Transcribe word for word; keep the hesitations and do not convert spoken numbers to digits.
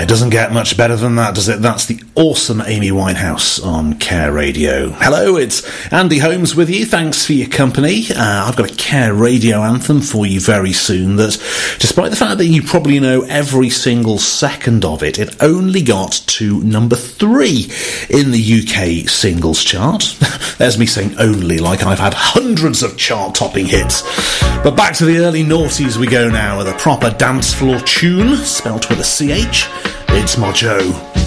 Doesn't get much better than that, does it? That's the awesome Amy Winehouse on Care Radio. Hello, it's Andy Holmes with you. Thanks for your company. Uh, I've got a Care Radio anthem for you very soon that, despite the fact that you probably know every single second of it, it only got to number three in the U K singles chart. There's me saying only, like I've had hundreds of chart-topping hits. But back to the early noughties we go now with a proper dance floor tune, spelt with a C H. It's Mojo.